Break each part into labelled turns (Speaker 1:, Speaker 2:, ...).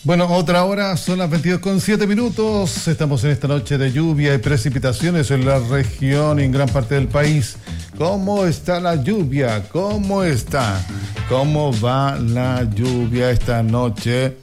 Speaker 1: Bueno, otra hora, son las 22:07. Estamos en esta noche de lluvia y precipitaciones en la región y en gran parte del país. ¿Cómo está la lluvia? ¿Cómo está? ¿Cómo va la lluvia esta noche?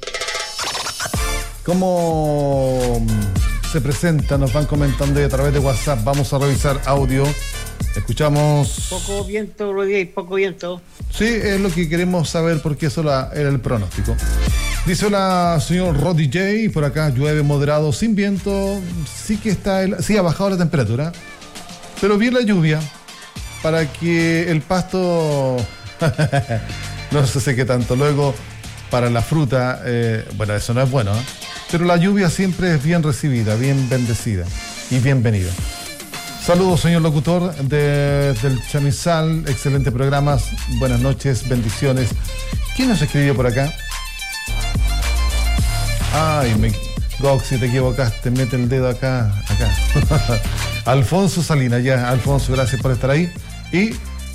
Speaker 1: ¿Cómo se presenta? Nos van comentando y a través de WhatsApp. Vamos a revisar audio. Escuchamos...
Speaker 2: Poco viento, Rodríguez, y poco viento.
Speaker 1: Sí, es lo que queremos saber porque eso era el pronóstico. Dice hola, señor Roddy J. Por acá llueve moderado, sin viento. Sí que sí ha bajado la temperatura, pero bien la lluvia para que el pasto no se seque tanto. Luego, para la fruta, bueno, eso no es bueno, ¿eh? Pero la lluvia siempre es bien recibida, bien bendecida y bienvenida. Saludos, señor locutor del Chamizal. Excelente programa. Buenas noches, bendiciones. ¿Quién nos escribió por acá? Ay, Goxi, te equivocaste. Mete el dedo acá. Alfonso Salinas, ya. Alfonso, gracias por estar ahí. Y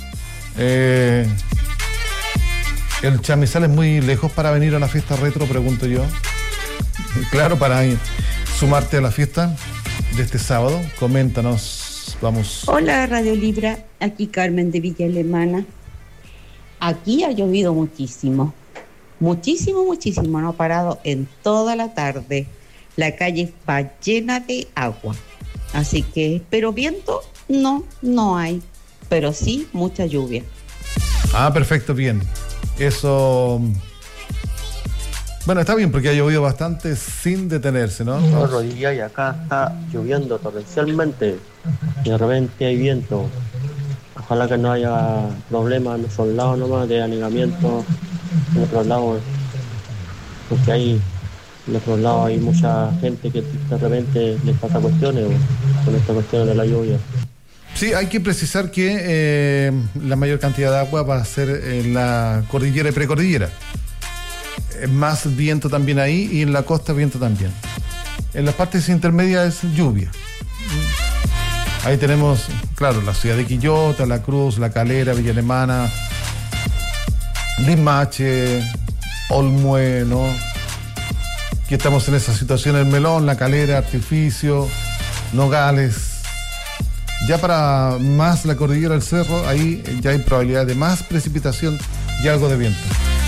Speaker 1: el Chamizal es muy lejos para venir a la fiesta retro, pregunto yo. Claro, para sumarte a la fiesta de este sábado. Coméntanos. Vamos.
Speaker 3: Hola, Radio Libra, aquí Carmen de Villa Alemana. Aquí ha llovido muchísimo, no ha parado en toda la tarde. La calle está llena de agua, así que, pero viento no hay, pero sí mucha lluvia.
Speaker 1: Ah, perfecto, bien. Eso... Bueno, está bien porque ha llovido bastante sin detenerse, ¿no?
Speaker 4: No, Rodríguez, y acá está lloviendo torrencialmente y de repente hay viento. Ojalá que no haya problemas en nuestros lados nomás de anegamiento en otros lados, porque ahí en otros lados hay mucha gente que de repente les pasa cuestiones con estas cuestiones de la lluvia.
Speaker 1: Sí, hay que precisar que la mayor cantidad de agua va a ser en la cordillera y precordillera. Más viento también ahí y en la costa viento también. En las partes intermedias es lluvia. Ahí tenemos, claro, la ciudad de Quillota, La Cruz, La Calera, Villa Alemana, Limache, Olmué, ¿no? Aquí estamos en esa situación, el Melón, La Calera, Artificio, Nogales. Ya para más la cordillera del Cerro, ahí ya hay probabilidad de más precipitación y algo de viento.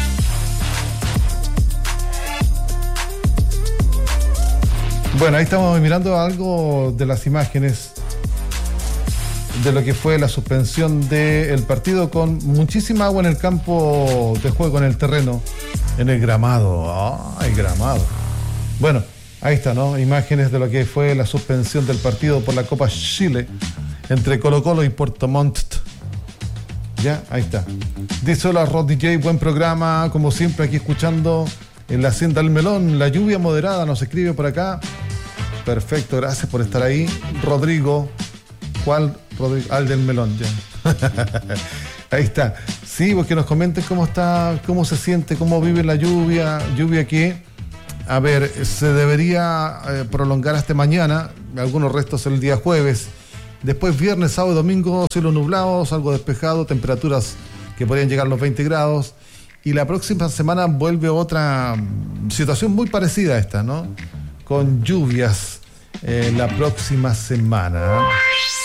Speaker 1: Bueno, ahí estamos mirando algo de las imágenes de lo que fue la suspensión del partido con muchísima agua en el campo de juego, en el terreno, en el gramado. ¡Ay, gramado! Bueno, ahí está, ¿no? Imágenes de lo que fue la suspensión del partido por la Copa Chile entre Colo-Colo y Puerto Montt. Ya, ahí está. Dice hola, Rod DJ, buen programa, como siempre aquí escuchando en la Hacienda del Melón. La lluvia moderada nos escribe por acá. Perfecto, gracias por estar ahí. Rodrigo, ¿cuál Rodrigo? Al del Melón, ya. Ahí está. Sí, porque nos comenten cómo está, cómo se siente, cómo vive la lluvia. Lluvia que, a ver, se debería prolongar hasta mañana, algunos restos el día jueves. Después viernes, sábado y domingo, cielos nublados, algo despejado, temperaturas que podrían llegar a los 20 grados. Y la próxima semana vuelve otra situación muy parecida a esta, ¿no? Con lluvias la próxima semana.